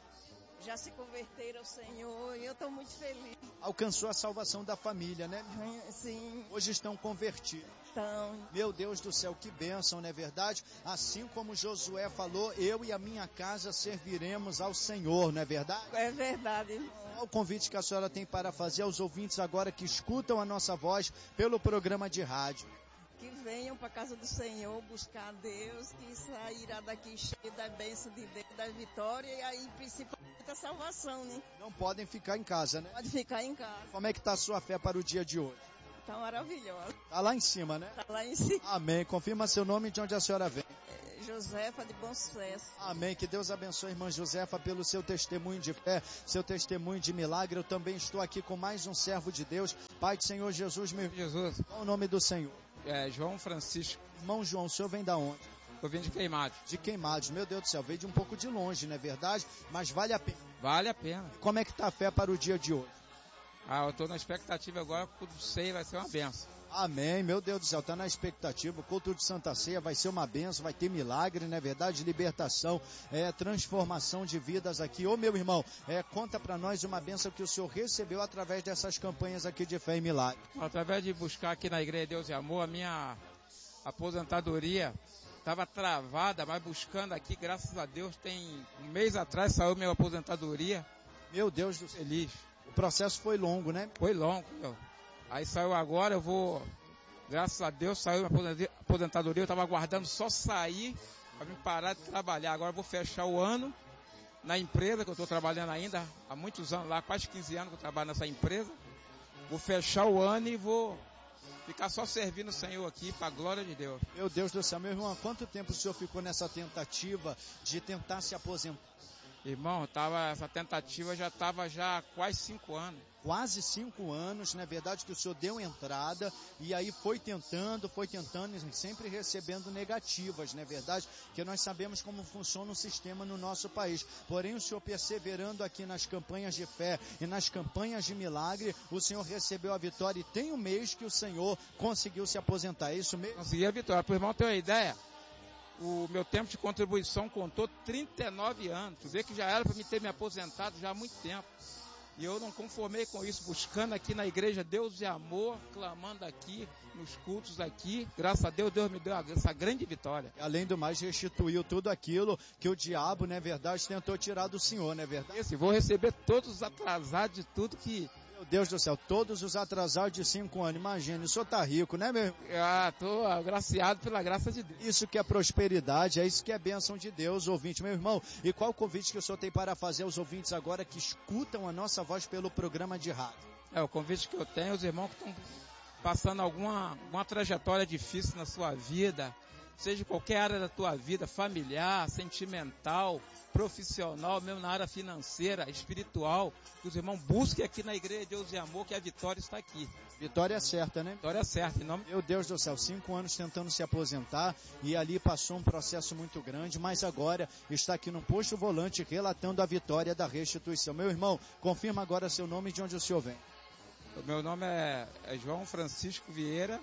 já se converteram ao Senhor e eu estou muito feliz. Alcançou a salvação da família, né? Sim. Hoje estão convertidos. Então. Meu Deus do céu, que bênção, não é verdade? Assim como Josué falou, eu e a minha casa serviremos ao Senhor, não é verdade? É verdade. Qual o convite que a senhora tem para fazer aos ouvintes agora que escutam a nossa voz pelo programa de rádio? Que venham para a casa do Senhor buscar Deus, que sairá daqui cheio da bênção de Deus, da vitória e aí principalmente a salvação, né? Não podem ficar em casa, né? Pode ficar em casa. Como é que está a sua fé para o dia de hoje? Está maravilhosa. Está lá em cima, né? Está lá em cima. Amém. Confirma seu nome e de onde a senhora vem. Josefa de Bom Sucesso. Amém. Que Deus abençoe a irmã Josefa pelo seu testemunho de fé, seu testemunho de milagre. Eu também estou aqui com mais um servo de Deus. Pai do Senhor Jesus, meu Jesus. Qual o nome do Senhor? João Francisco. Irmão João, o senhor vem da onde? Eu venho de Queimados. De Queimados, meu Deus do céu, veio de um pouco de longe, não é verdade? Mas vale a pena. Vale a pena. Como é que está a fé para o dia de hoje? Eu estou na expectativa agora que o culto de ceia vai ser uma benção. Amém, meu Deus do céu, está na expectativa. O culto de Santa Ceia vai ser uma benção, vai ter milagre, não é verdade? Libertação, transformação de vidas aqui. Ô meu irmão, conta para nós uma benção que o senhor recebeu através dessas campanhas aqui de fé e milagre. Através de buscar aqui na Igreja Deus e Amor, a minha aposentadoria estava travada, mas buscando aqui, graças a Deus, tem um mês atrás saiu minha aposentadoria. Meu Deus do céu. Feliz. O processo foi longo, né? Foi longo, meu. Aí saiu agora, eu vou, graças a Deus, saiu minha aposentadoria, eu estava aguardando só sair para me parar de trabalhar. Agora eu vou fechar o ano na empresa que eu estou trabalhando ainda, há muitos anos lá, quase 15 anos que eu trabalho nessa empresa. Vou fechar o ano e vou ficar só servindo o Senhor aqui, para a glória de Deus. Meu Deus do céu, meu irmão, há quanto tempo o senhor ficou nessa tentativa de tentar se aposentar? Irmão, essa tentativa já estava quase 5 anos. Quase 5 anos, não é verdade, que o senhor deu entrada e aí foi tentando e sempre recebendo negativas, não é verdade? Que nós sabemos como funciona o sistema no nosso país. Porém, o senhor perseverando aqui nas campanhas de fé e nas campanhas de milagre, o senhor recebeu a vitória e tem um mês que o senhor conseguiu se aposentar, é isso mesmo? Consegui a vitória. Para o irmão ter uma ideia, o meu tempo de contribuição contou 39 anos. Tu vê que já era para me ter me aposentado já há muito tempo. E eu não conformei com isso, buscando aqui na Igreja Deus e Amor, clamando aqui, nos cultos aqui. Graças a Deus, Deus me deu essa grande vitória. Além do mais, restituiu tudo aquilo que o diabo, não é verdade, tentou tirar do senhor, não é verdade? Esse, vou receber todos os atrasados de tudo que... Meu Deus do céu, todos os atrasados de 5 anos, imagina, o senhor tá rico, né, meu irmão? Tô agraciado pela graça de Deus. Isso que é prosperidade, é isso que é bênção de Deus, ouvinte. Meu irmão, e qual o convite que o senhor tem para fazer aos ouvintes agora que escutam a nossa voz pelo programa de rádio? O convite que eu tenho aos irmãos que estão passando alguma trajetória difícil na sua vida, seja em qualquer área da tua vida, familiar, sentimental, profissional, mesmo na área financeira, espiritual, que os irmãos busquem aqui na Igreja de Deus e Amor, que a vitória está aqui. Vitória certa, né? Vitória certa. Em nome... Meu Deus do céu, 5 anos tentando se aposentar e ali passou um processo muito grande, mas agora está aqui no posto volante relatando a vitória da restituição. Meu irmão, confirma agora seu nome e de onde o senhor vem. O meu nome é João Francisco Vieira,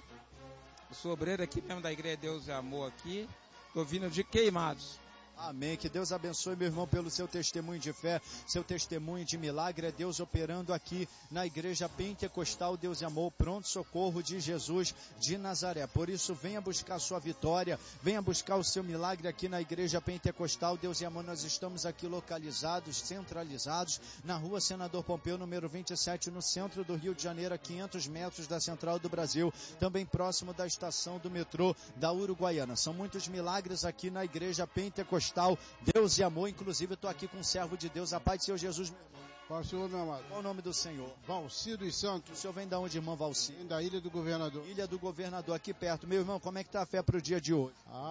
eu sou obreiro aqui mesmo da Igreja de Deus e Amor aqui, estou vindo de Queimados. Amém, que Deus abençoe, meu irmão, pelo seu testemunho de fé, seu testemunho de milagre, é Deus operando aqui na Igreja Pentecostal Deus e Amor, Pronto Socorro de Jesus de Nazaré. Por isso, venha buscar a sua vitória, venha buscar o seu milagre aqui na Igreja Pentecostal Deus e Amor. Nós estamos aqui localizados, centralizados, na rua Senador Pompeu, número 27, no centro do Rio de Janeiro, a 500 metros da Central do Brasil, também próximo da estação do metrô da Uruguaiana. São muitos milagres aqui na Igreja Pentecostal Deus e Amor. Inclusive, eu estou aqui com um servo de Deus, a paz do Senhor Jesus. Pastor, meu amado. Qual o nome do Senhor? Valci dos Santos. O senhor vem da onde, irmão Valci? Vem da Ilha do Governador. Ilha do Governador, aqui perto. Meu irmão, como é que tá a fé para o dia de hoje?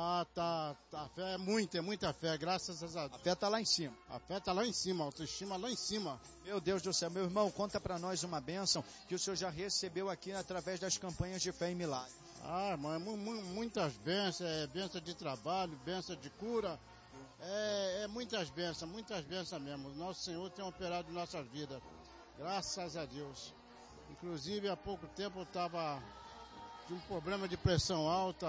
Tá. A fé é muita fé, graças a Deus. A fé tá lá em cima. A fé tá lá em cima, a autoestima lá em cima. Meu Deus do céu, meu irmão, conta para nós uma bênção que o senhor já recebeu aqui através das campanhas de fé e milagre. Irmão, muitas bênçãos, bênção de trabalho, bênção de cura. Muitas bênçãos mesmo. Nosso Senhor tem operado em nossas vidas. Graças a Deus. Inclusive, há pouco tempo eu estava de um problema de pressão alta,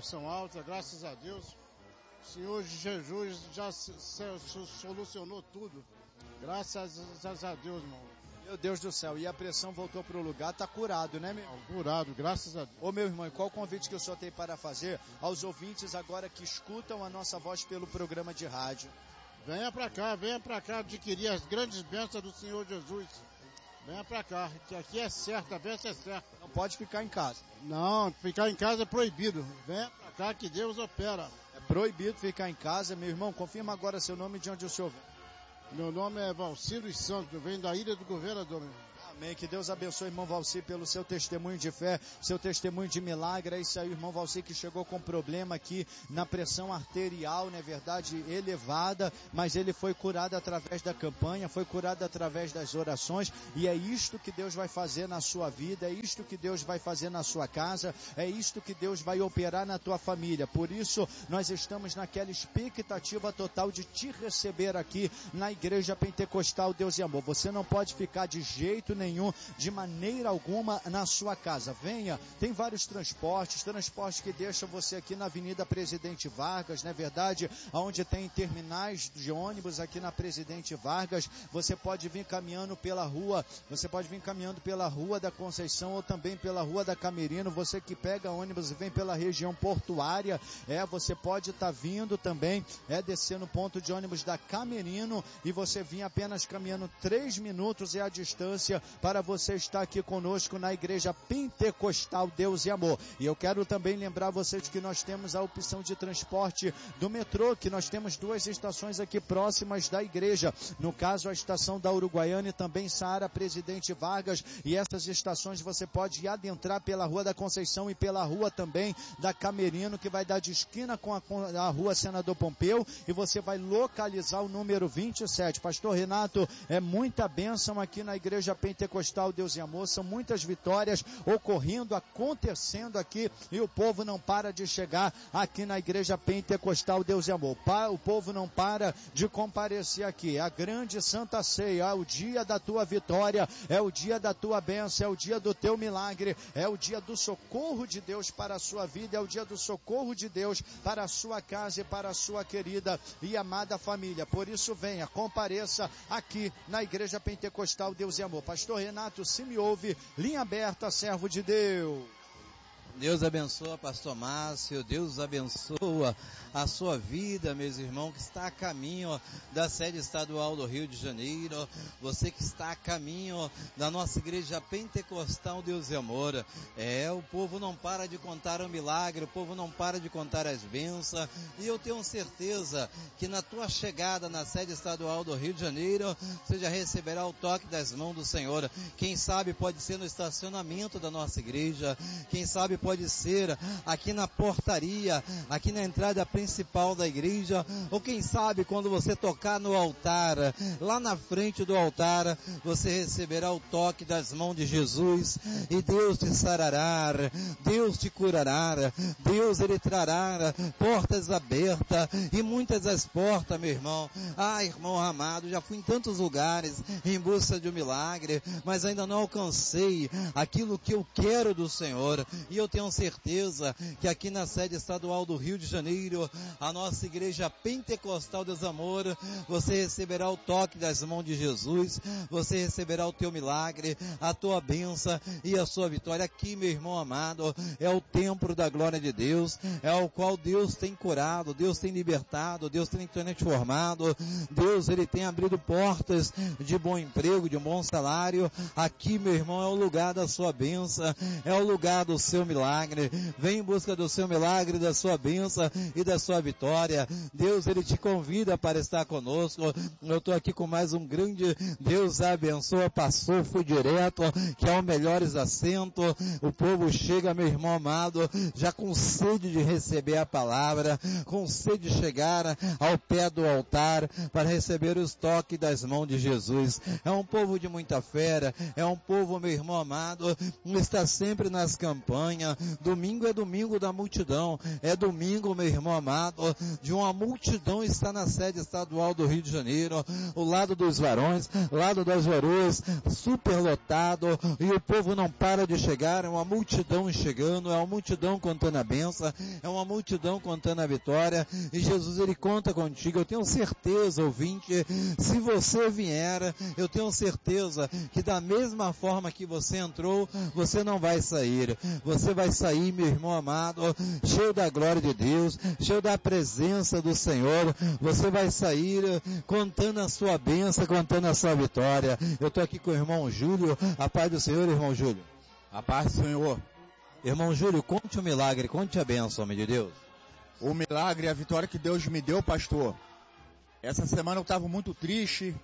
graças a Deus. O Senhor Jesus já solucionou tudo. Graças a Deus, irmão. Meu Deus do céu, e a pressão voltou para o lugar, tá curado, né, meu irmão? Curado, graças a Deus. Ô, meu irmão, e qual o convite que o senhor tem para fazer aos ouvintes agora que escutam a nossa voz pelo programa de rádio? Venha para cá adquirir as grandes bênçãos do Senhor Jesus. Venha para cá, que aqui é certo, a bênção é certa. Não pode ficar em casa. Não, ficar em casa é proibido. Venha para cá que Deus opera. É proibido ficar em casa, meu irmão. Confirma agora seu nome e de onde o senhor vem. Meu nome é Valci dos Santos, eu venho da Ilha do Governador. Amém, que Deus abençoe, irmão Valci, pelo seu testemunho de fé, seu testemunho de milagre. É isso aí, irmão Valci, que chegou com problema aqui na pressão arterial, não é verdade, elevada, mas ele foi curado através da campanha, foi curado através das orações, e é isto que Deus vai fazer na sua vida, é isto que Deus vai fazer na sua casa, é isto que Deus vai operar na tua família. Por isso, nós estamos naquela expectativa total de te receber aqui na Igreja Pentecostal Deus e Amor. Você não pode ficar de jeito nenhum, de maneira alguma, na sua casa. Venha, tem vários transportes que deixam você aqui na Avenida Presidente Vargas, não é verdade? Onde tem terminais de ônibus aqui na Presidente Vargas. Você pode vir caminhando pela rua, da Conceição ou também pela Rua da Camerino. Você que pega ônibus e vem pela região portuária, você pode estar vindo também, descer no ponto de ônibus da Camerino e você vir apenas caminhando 3 minutos a distância para você estar aqui conosco na Igreja Pentecostal Deus e Amor. E eu quero também lembrar vocês que nós temos a opção de transporte do metrô, que nós temos 2 estações aqui próximas da igreja, no caso a estação da Uruguaiana e também Saara Presidente Vargas, e essas estações você pode adentrar pela Rua da Conceição e pela Rua também da Camerino, que vai dar de esquina com a Rua Senador Pompeu, e você vai localizar o número 27. Pastor Renato, é muita bênção aqui na Igreja Pentecostal Deus e Amor, são muitas vitórias ocorrendo, acontecendo aqui, e o povo não para de chegar aqui na Igreja Pentecostal Deus e Amor. O povo não para de comparecer aqui. A grande Santa Ceia, é o dia da tua vitória, é o dia da tua bênção, é o dia do teu milagre, é o dia do socorro de Deus para a sua vida, é o dia do socorro de Deus para a sua casa e para a sua querida e amada família. Por isso, venha, compareça aqui na Igreja Pentecostal Deus e Amor. Pastor Renato, se me ouve, linha aberta, servo de Deus. Deus abençoa pastor Márcio, Deus abençoa a sua vida, meus irmãos, que está a caminho da sede estadual do Rio de Janeiro, você que está a caminho da nossa igreja pentecostal Deus e Amor. O povo não para de contar o milagre, o povo não para de contar as bênçãos, e eu tenho certeza que na tua chegada na sede estadual do Rio de Janeiro, você já receberá o toque das mãos do Senhor. Quem sabe pode ser no estacionamento da nossa igreja, quem sabe pode ser aqui na portaria, aqui na entrada principal da igreja, ou quem sabe quando você tocar no altar, lá na frente do altar, você receberá o toque das mãos de Jesus, e Deus te sarará, Deus te curará, Deus ele trará portas abertas, e muitas das portas, meu irmão, irmão amado, já fui em tantos lugares em busca de um milagre, mas ainda não alcancei aquilo que eu quero do Senhor, e eu tenho certeza que aqui na sede estadual do Rio de Janeiro, a nossa igreja pentecostal Deus Amor, você receberá o toque das mãos de Jesus, você receberá o teu milagre, a tua bênção e a sua vitória. Aqui, meu irmão amado, é o templo da glória de Deus, é o qual Deus tem curado, Deus tem libertado, Deus tem transformado, Deus ele tem abrido portas de bom emprego, de um bom salário. Aqui, meu irmão, é o lugar da sua bênção, é o lugar do seu milagre. Vem em busca do seu milagre, da sua bênção e da sua vitória. Deus ele te convida para estar conosco. Eu estou aqui com mais um grande Deus abençoa, passou, fui direto, que é o melhores assentos. O povo chega, meu irmão amado, já com sede de receber a palavra, com sede de chegar ao pé do altar para receber os toques das mãos de Jesus. É um povo de muita fé, é um povo, meu irmão amado, está sempre nas campanhas. Domingo é domingo da multidão, é domingo, meu irmão amado, de uma multidão está na sede estadual do Rio de Janeiro, o lado dos varões, lado das varoas, superlotado, e o povo não para de chegar, é uma multidão chegando, é uma multidão contando a bênção, é uma multidão contando a vitória, e Jesus ele conta contigo. Eu tenho certeza, ouvinte, se você vier, eu tenho certeza que da mesma forma que você entrou, você não vai sair. Você vai sair, meu irmão amado, cheio da glória de Deus, cheio da presença do Senhor. Você vai sair contando a sua bênção, contando a sua vitória. Eu estou aqui com o irmão Júlio. A paz do Senhor, irmão Júlio. A paz do Senhor. Irmão Júlio, conte o milagre, conte a bênção, homem de Deus. O milagre e a vitória que Deus me deu, pastor. Essa semana eu estava muito triste,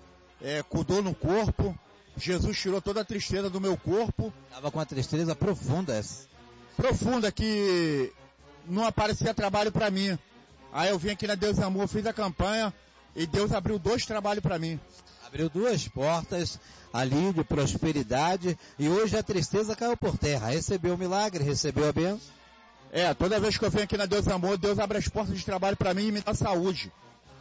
com dor no corpo. Jesus tirou toda a tristeza do meu corpo. Estava com uma tristeza profunda essa. Profunda, que não aparecia trabalho para mim. Aí eu vim aqui na Deus Amor, fiz a campanha e Deus abriu 2 trabalhos para mim. Abriu 2 portas ali de prosperidade, e hoje a tristeza caiu por terra. Recebeu o milagre, recebeu a bênção. Toda vez que eu venho aqui na Deus Amor, Deus abre as portas de trabalho para mim e me dá saúde.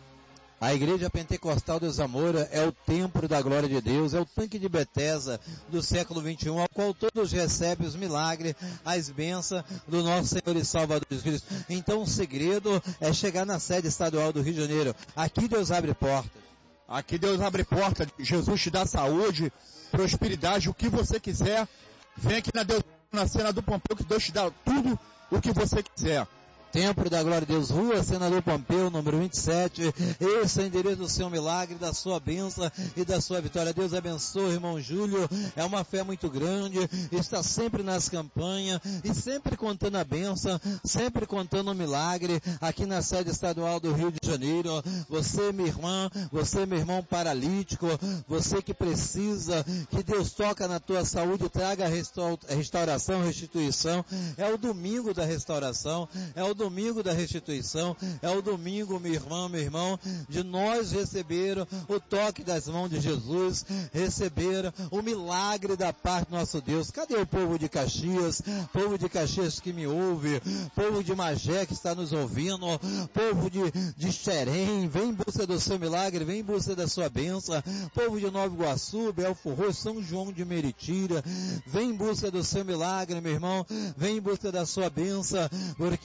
A Igreja Pentecostal Deus Amor é o templo da glória de Deus, é o tanque de Betesda do século 21, ao qual todos recebem os milagres, as bênçãos do nosso Senhor e Salvador Jesus Cristo. Então o segredo é chegar na sede estadual do Rio de Janeiro. Aqui Deus abre portas. Aqui Deus abre portas, Jesus te dá saúde, prosperidade, o que você quiser. Vem aqui na Cena do Pompeu, que Deus te dá tudo o que você quiser. Templo da Glória de Deus, Rua Senador Pompeu, número 27. Esse é o endereço do seu milagre, da sua bênção e da sua vitória. Deus abençoe, irmão Júlio. É uma fé muito grande, está sempre nas campanhas e sempre contando a bênção, sempre contando o milagre aqui na sede estadual do Rio de Janeiro. Você, minha irmã, você, meu irmão paralítico, você que precisa que Deus toque na tua saúde, traga restauração, restituição. É o domingo da restauração, é o domingo da restituição, é o domingo, minha irmã, meu irmão, de nós receber o toque das mãos de Jesus, receber o milagre da parte do nosso Deus. Cadê o povo de Caxias? Povo de Caxias que me ouve, povo de Magé que está nos ouvindo, povo de Xerém, vem em busca do seu milagre, vem em busca da sua bênção, povo de Nova Iguaçu, Belfor Roxo, São João de Meritira, vem em busca do seu milagre, meu irmão, vem em busca da sua bênção, porque aqui na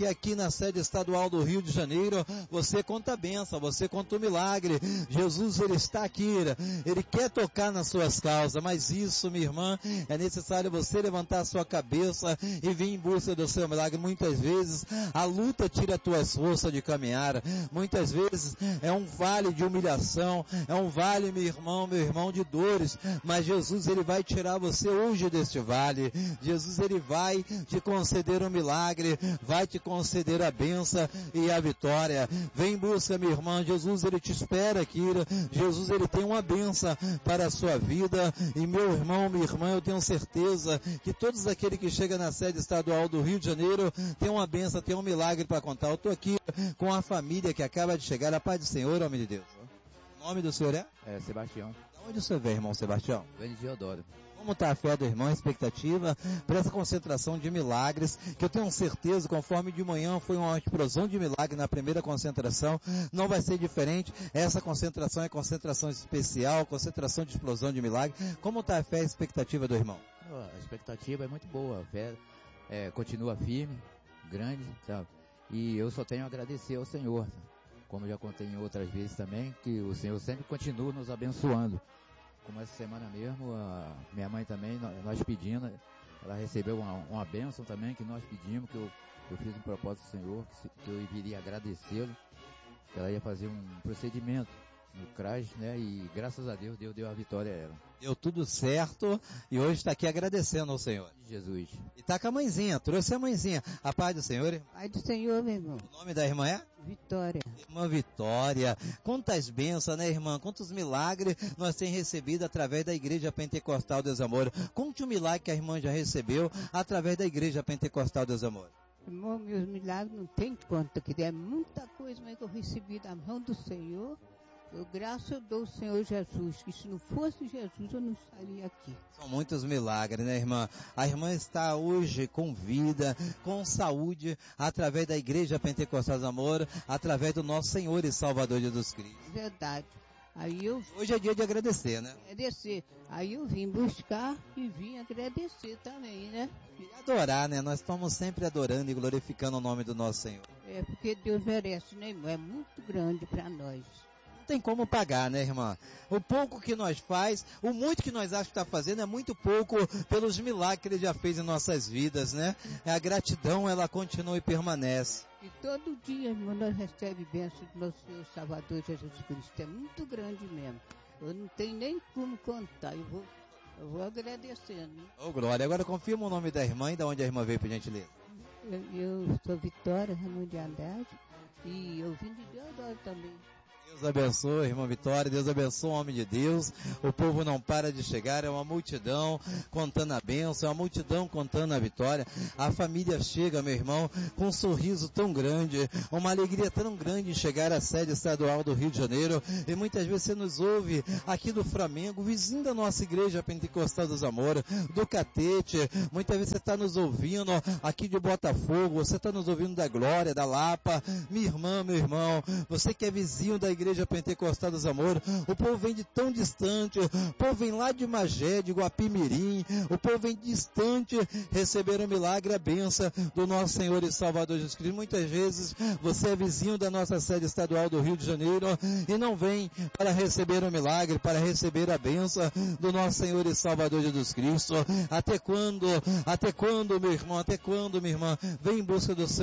na sede estadual do Rio de Janeiro, você conta a bênção, você conta o milagre. Jesus, Ele está aqui, Ele quer tocar nas suas causas, mas isso, minha irmã, é necessário você levantar a sua cabeça e vir em busca do seu milagre. Muitas vezes a luta tira as tuas forças de caminhar, muitas vezes é um vale de humilhação, é um vale, meu irmão, de dores, mas Jesus, Ele vai tirar você hoje deste vale. Jesus, Ele vai te conceder um milagre, vai te conceder a bênção e a vitória. Vem em busca, minha irmã. Jesus, Ele te espera aqui. Jesus, Ele tem uma bênção para a sua vida. E meu irmão, minha irmã, eu tenho certeza que todos aqueles que chegam na sede estadual do Rio de Janeiro têm uma bênção, têm um milagre para contar. Eu estou aqui com a família que acaba de chegar. A paz do Senhor, homem de Deus. O nome do senhor é? É Sebastião. De onde o senhor vem, irmão Sebastião? Vem de Teodoro. Como está a fé do irmão, a expectativa para essa concentração de milagres, que eu tenho certeza, conforme de manhã foi uma explosão de milagre na primeira concentração, não vai ser diferente. Essa concentração é concentração especial, concentração de explosão de milagre. Como está a fé e a expectativa do irmão? A expectativa é muito boa, a fé continua firme, grande, sabe? E eu só tenho a agradecer ao Senhor, como já contei em outras vezes também, que o Senhor sempre continua nos abençoando. Como essa semana mesmo, a minha mãe também, nós pedindo, ela recebeu uma bênção também, que nós pedimos, que eu fiz um propósito ao Senhor, que eu iria agradecê-lo, que ela ia fazer um procedimento no CRAS, né, e graças a Deus, Deus deu a vitória a ela. Deu tudo certo, e hoje está aqui agradecendo ao Senhor. Jesus. E está com a mãezinha, trouxe a mãezinha. A paz do Senhor. Paz do Senhor, meu irmão. O nome da irmã é? Vitória. Irmã Vitória. Quantas bênçãos, né, irmã? Quantos milagres nós temos recebido através da Igreja Pentecostal Deus Amor. Conte o milagre que a irmã já recebeu através da Igreja Pentecostal Deus Amor. Irmão, meus milagres não tem conta, que é muita coisa que eu recebi da mão do Senhor. Eu graças dou ao Senhor Jesus, que se não fosse Jesus eu não estaria aqui. São muitos milagres, né, irmã? A irmã está hoje com vida, com saúde, através da Igreja Pentecostal do Amor, através do nosso Senhor e Salvador Jesus Cristo. Verdade. Hoje é dia de agradecer, né? Agradecer. Aí eu vim buscar e vim agradecer também, né? E adorar, né? Nós estamos sempre adorando e glorificando o nome do nosso Senhor. É porque Deus merece, né, irmão? É muito grande para nós. Não tem como pagar, né, irmã? O pouco que nós faz, o muito que nós achamos que está fazendo é muito pouco pelos milagres que Ele já fez em nossas vidas, né? A gratidão, ela continua e permanece. E todo dia, irmão, nós recebemos bênção do nosso Senhor Salvador Jesus Cristo. É muito grande mesmo. Eu não tenho nem como contar. Eu vou agradecendo. Ô, glória. Agora confirma o nome da irmã e de onde a irmã veio, por gentileza. Eu sou Vitória Ramon de Andrade e eu vim de Teodoro também. Deus abençoe, irmã Vitória, Deus abençoe o homem de Deus. O povo não para de chegar, é uma multidão contando a bênção, é uma multidão contando a vitória. A família chega, meu irmão, com um sorriso tão grande, uma alegria tão grande em chegar à sede estadual do Rio de Janeiro. E muitas vezes você nos ouve aqui do Flamengo, vizinho da nossa Igreja Pentecostal dos Amores, do Catete. Muitas vezes você está nos ouvindo aqui de Botafogo, você está nos ouvindo da Glória, da Lapa. Minha irmã, meu irmão, você que é vizinho da Igreja Pentecostal dos Amores, o povo vem de tão distante, o povo vem lá de Magé, de Guapimirim, o povo vem distante receber o milagre, a bênção do nosso Senhor e Salvador Jesus Cristo. Muitas vezes você é vizinho da nossa sede estadual do Rio de Janeiro e não vem para receber o milagre, para receber a bênção do nosso Senhor e Salvador Jesus Cristo. Até quando, meu irmão, até quando, minha irmã, vem em busca do seu